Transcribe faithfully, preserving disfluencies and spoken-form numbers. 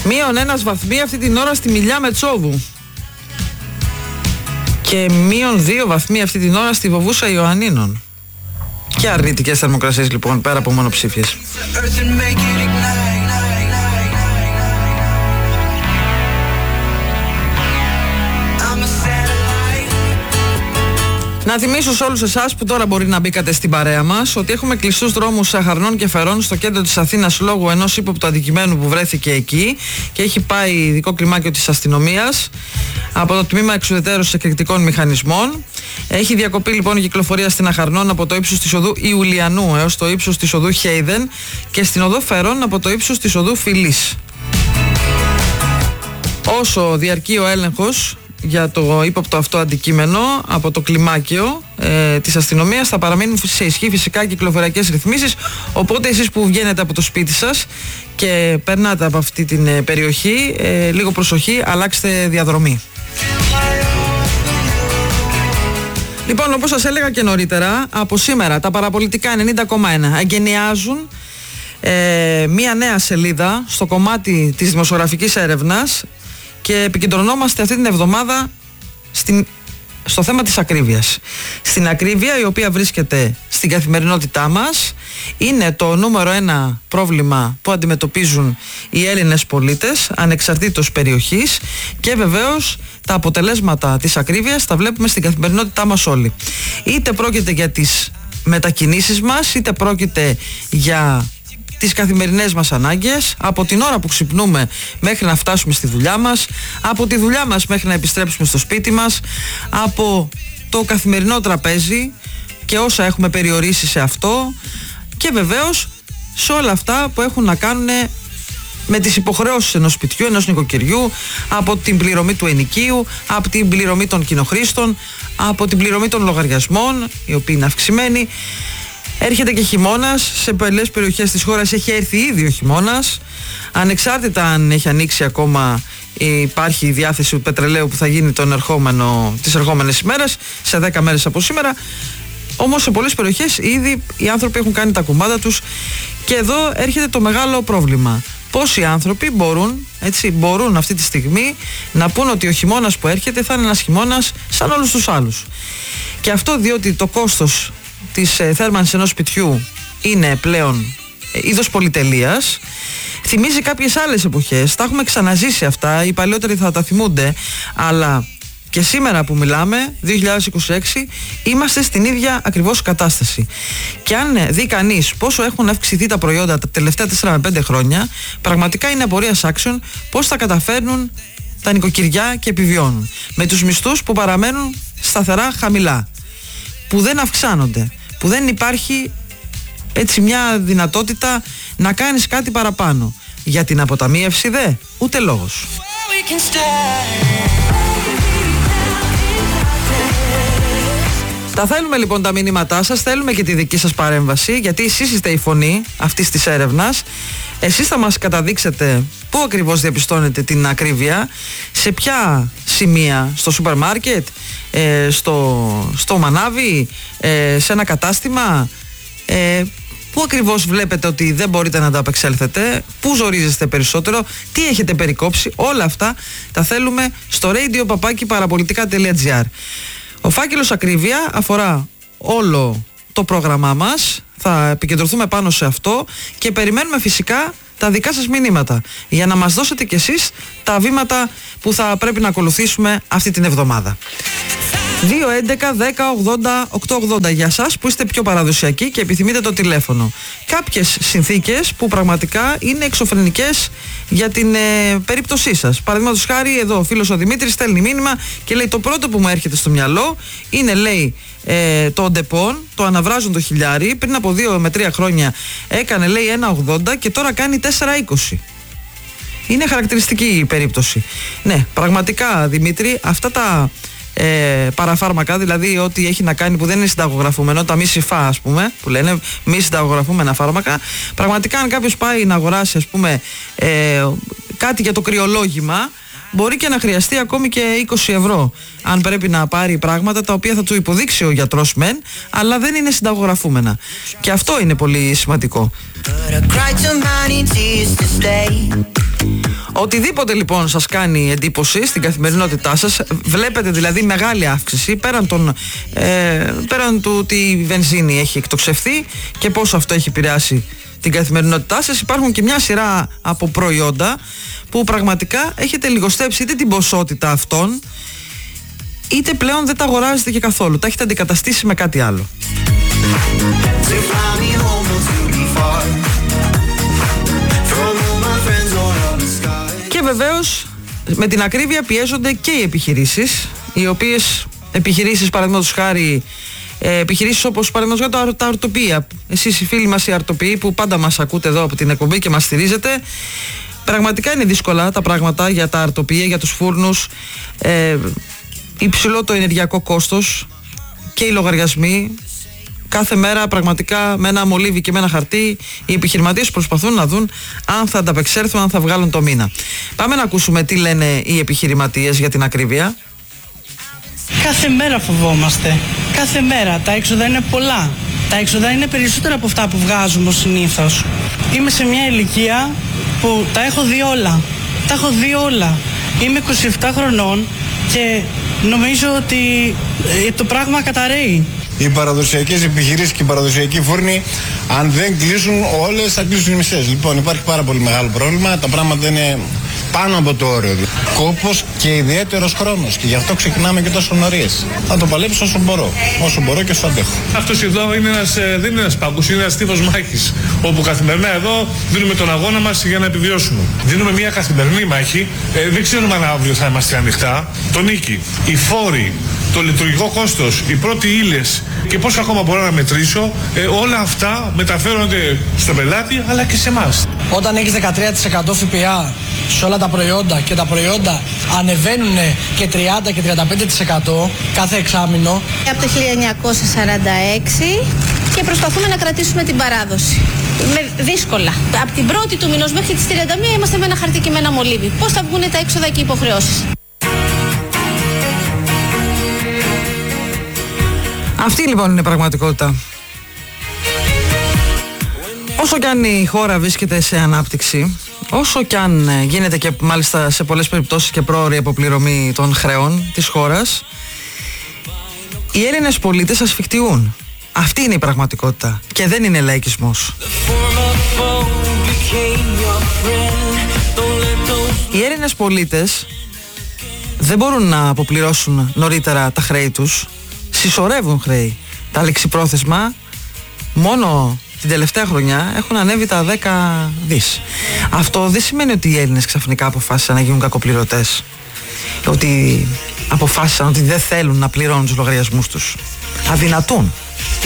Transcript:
Μείον ένας βαθμοί αυτή την ώρα στη Μιλιά Μετσόβου. Και μείον δύο βαθμοί αυτή την ώρα στη Βοβούσα Ιωαννίνων. Και αρνητικές θερμοκρασίες λοιπόν, πέρα από μονοψήφιες. Να θυμίσω σε όλους εσάς που τώρα μπορεί να μπήκατε στην παρέα μας ότι έχουμε κλειστούς δρόμους Σαχαρνών και Φερών στο κέντρο της Αθήνας λόγω ενός ύποπτου αντικειμένου που βρέθηκε εκεί και έχει πάει ειδικό κλιμάκιο της αστυνομίας από το τμήμα εξουδετερώσης εκρηκτικών μηχανισμών. Έχει διακοπεί λοιπόν η κυκλοφορία στην Αχαρνών από το ύψος της οδού Ιουλιανού έως το ύψος της οδού Χέιδεν και στην οδό Φερών από το ύψος της οδού Φιλής. Όσο διαρκεί ο έλεγχος για το ύποπτο αυτό αντικείμενο από το κλιμάκιο ε, της αστυνομίας θα παραμείνουν σε ισχύ φυσικά κυκλοφοριακές ρυθμίσεις, οπότε εσείς που βγαίνετε από το σπίτι σας και περνάτε από αυτή την ε, περιοχή ε, λίγο προσοχή, αλλάξτε διαδρομή. Λοιπόν, όπως σας έλεγα και νωρίτερα, από σήμερα τα παραπολιτικά ενενήντα κόμμα ένα εγκαινιάζουν ε, μία νέα σελίδα στο κομμάτι της δημοσιογραφικής έρευνας και επικεντρωνόμαστε αυτή την εβδομάδα στην, στο θέμα της ακρίβειας. Στην ακρίβεια η οποία βρίσκεται στην καθημερινότητά μας, είναι το νούμερο ένα πρόβλημα που αντιμετωπίζουν οι Έλληνες πολίτες ανεξαρτήτως περιοχής και βεβαίως τα αποτελέσματα της ακρίβειας τα βλέπουμε στην καθημερινότητά μας όλοι. Είτε πρόκειται για τις μετακινήσεις μας, είτε πρόκειται για τις καθημερινές μας ανάγκες, από την ώρα που ξυπνούμε μέχρι να φτάσουμε στη δουλειά μας, από τη δουλειά μας μέχρι να επιστρέψουμε στο σπίτι μας, από το καθημερινό τραπέζι και όσα έχουμε περιορίσει σε αυτό και βεβαίως σε όλα αυτά που έχουν να κάνουν με τις υποχρεώσεις ενός σπιτιού, ενός νοικοκυριού, από την πληρωμή του ενοικίου, από την πληρωμή των κοινοχρήστων, από την πληρωμή των λογαριασμών, οι οποίοι είναι αυξημένοι. Έρχεται και χειμώνας, σε πολλές περιοχές της χώρας έχει έρθει ήδη ο χειμώνας. Ανεξάρτητα αν έχει ανοίξει ακόμα, υπάρχει η διάθεση του πετρελαίου που θα γίνει τον ερχόμενο, τις ερχόμενες ημέρες, σε δέκα μέρες από σήμερα. Όμως σε πολλές περιοχές ήδη οι άνθρωποι έχουν κάνει τα κουμπάτα τους και εδώ έρχεται το μεγάλο πρόβλημα. Πόσοι άνθρωποι μπορούν, έτσι, μπορούν αυτή τη στιγμή να πούν ότι ο χειμώνας που έρχεται θα είναι ένας χειμώνας σαν όλους τους άλλους. Και αυτό διότι το κόστος της ε, θέρμανσης ενός σπιτιού είναι πλέον ε, είδος πολυτελείας. Θυμίζει κάποιες άλλες εποχές, τα έχουμε ξαναζήσει αυτά, οι παλαιότεροι θα τα θυμούνται, αλλά και σήμερα που μιλάμε, δύο χιλιάδες είκοσι έξι, είμαστε στην ίδια ακριβώς κατάσταση. Και αν δει κανείς πόσο έχουν αυξηθεί τα προϊόντα τα τελευταία τέσσερα με πέντε χρόνια, πραγματικά είναι απορίας άξιων πώς θα καταφέρνουν τα νοικοκυριά και επιβιώνουν. Με τους μισθούς που παραμένουν σταθερά χαμηλά, που δεν αυξάνονται, που δεν υπάρχει έτσι μια δυνατότητα να κάνεις κάτι παραπάνω. Για την αποταμίευση δε, ούτε λόγος. Τα θέλουμε λοιπόν τα μηνύματά σας, θέλουμε και τη δική σας παρέμβαση, γιατί εσείς είστε η φωνή αυτής της έρευνας. Εσείς θα μας καταδείξετε πού ακριβώς διαπιστώνετε την ακρίβεια, σε ποια σημεία, στο σούπερ μάρκετ, ε, στο, στο μανάβι, ε, σε ένα κατάστημα, ε, πού ακριβώς βλέπετε ότι δεν μπορείτε να τα απεξέλθετε, πού ζορίζεστε περισσότερο, τι έχετε περικόψει, όλα αυτά τα θέλουμε στο radio παπάκι παραπολιτικά τελεία τζι άρ. Ο φάκελος ακρίβεια αφορά όλο το πρόγραμμά μας, θα επικεντρωθούμε πάνω σε αυτό και περιμένουμε φυσικά τα δικά σας μηνύματα για να μας δώσετε κι εσείς τα βήματα που θα πρέπει να ακολουθήσουμε αυτή την εβδομάδα. δύο έντεκα δέκα ογδόντα οκτακόσια ογδόντα για σας που είστε πιο παραδοσιακοί και επιθυμείτε το τηλέφωνο. Κάποιες συνθήκες που πραγματικά είναι εξωφρενικές για την ε, περίπτωσή σας. Παραδείγματος χάρη, εδώ ο φίλος ο Δημήτρης στέλνει μήνυμα και λέει: το πρώτο που μου έρχεται στο μυαλό είναι, λέει, ε, το ντεπών, το αναβράζουν το χιλιάρι. Πριν από δύο με τρία χρόνια έκανε, λέει, ένα ογδόντα και τώρα κάνει τέσσερα είκοσι. Είναι χαρακτηριστική η περίπτωση. Ναι, πραγματικά, Δημήτρη, αυτά τα Ε, παραφάρμακα, δηλαδή ό,τι έχει να κάνει που δεν είναι συνταγογραφούμενο, τα μη συφά, ας πούμε, που λένε μη συνταγογραφούμενα φάρμακα, πραγματικά αν κάποιος πάει να αγοράσει, ας πούμε, ε, κάτι για το κρυολόγημα, μπορεί και να χρειαστεί ακόμη και είκοσι ευρώ αν πρέπει να πάρει πράγματα τα οποία θα του υποδείξει ο γιατρός μεν, αλλά δεν είναι συνταγογραφούμενα. Και αυτό είναι πολύ σημαντικό. Οτιδήποτε λοιπόν σας κάνει εντύπωση στην καθημερινότητά σας, βλέπετε δηλαδή μεγάλη αύξηση πέραν, των, ε, πέραν του ότι η βενζίνη έχει εκτοξευθεί και πόσο αυτό έχει επηρεάσει την καθημερινότητά σας, υπάρχουν και μια σειρά από προϊόντα που πραγματικά έχετε λιγοστέψει είτε την ποσότητα αυτών, είτε πλέον δεν τα αγοράζετε και καθόλου. Τα έχετε αντικαταστήσει με κάτι άλλο. Και βεβαίως με την ακρίβεια πιέζονται και οι επιχειρήσεις, οι οποίες επιχειρήσεις, παραδείγματος χάρη, επιχειρήσεις όπως παραδείγματος χάρη τα αρτοπία. Εσείς οι φίλοι μας οι αρτοποιοί που πάντα μας ακούτε εδώ από την εκπομπή και μας στηρίζετε, πραγματικά είναι δύσκολα τα πράγματα για τα αρτοπία, για τους φούρνους, ε, υψηλό το ενεργειακό κόστος και οι λογαριασμοί. Κάθε μέρα πραγματικά με ένα μολύβι και με ένα χαρτί οι επιχειρηματίες προσπαθούν να δουν αν θα ανταπεξέλθουν, αν θα βγάλουν το μήνα. Πάμε να ακούσουμε τι λένε οι επιχειρηματίες για την ακρίβεια. Κάθε μέρα φοβόμαστε. Κάθε μέρα. Τα έξοδα είναι πολλά. Τα έξοδα είναι περισσότερα από αυτά που βγάζουμε ως συνήθως. Είμαι σε μια ηλικία που τα έχω δει όλα. Τα έχω δει όλα. Είμαι είκοσι επτά χρονών και νομίζω ότι το πράγμα καταρρέει. Οι παραδοσιακές επιχειρήσεις και οι παραδοσιακοί φούρνοι, αν δεν κλείσουν όλες, θα κλείσουν οι μισές. Λοιπόν, υπάρχει πάρα πολύ μεγάλο πρόβλημα. Τα πράγματα είναι πάνω από το όριο. Κόπος και ιδιαίτερος χρόνος. Και γι' αυτό ξεκινάμε και τόσο νωρίς. Θα το παλέψω όσο μπορώ. Όσο μπορώ και όσο αντέχω. Αυτός εδώ είναι ένας, δεν είναι ένας πάγκος, είναι ένας τύπος μάχης. Όπου καθημερινά εδώ δίνουμε τον αγώνα μας για να επιβιώσουμε. Δίνουμε μια καθημερινή μάχη. Ε, δεν ξέρουμε αν αύριο θα είμαστε ανοιχτά. Το νίκη, οι φόροι, το λειτουργικό κόστος, οι πρώτοι ύλες και πώς ακόμα μπορώ να μετρήσω, ε, όλα αυτά μεταφέρονται στον πελάτη αλλά και σε εμάς. Όταν έχεις δεκατρία τοις εκατό ΦΠΑ σε όλα τα προϊόντα και τα προϊόντα ανεβαίνουν και τριάντα και τριάντα πέντε τοις εκατό κάθε εξάμηνο. Από το χίλια εννιακόσια σαράντα έξι και προσπαθούμε να κρατήσουμε την παράδοση. Με δύσκολα. Από την πρώτη του μηνός μέχρι τις τριάντα μία είμαστε με ένα χαρτί και με ένα μολύβι. Πώς θα βγουν τα έξοδα και οι υποχρεώσεις. Αυτή λοιπόν είναι η πραγματικότητα. Όσο κι αν η χώρα βρίσκεται σε ανάπτυξη, όσο κι αν γίνεται και μάλιστα σε πολλές περιπτώσεις και πρόωρη αποπληρωμή των χρεών της χώρας, οι Έλληνες πολίτες ασφικτιούν. Αυτή είναι η πραγματικότητα και δεν είναι λαϊκισμός. Οι Έλληνες πολίτες δεν μπορούν να αποπληρώσουν νωρίτερα τα χρέη τους. Συσσωρεύουν χρέη. Τα λεξιπρόθεσμα μόνο την τελευταία χρονιά έχουν ανέβει τα δέκα δις. Αυτό δεν σημαίνει ότι οι Έλληνες ξαφνικά αποφάσισαν να γίνουν κακοπληρωτές. Ότι αποφάσισαν ότι δεν θέλουν να πληρώνουν τους λογαριασμούς τους. Αδυνατούν.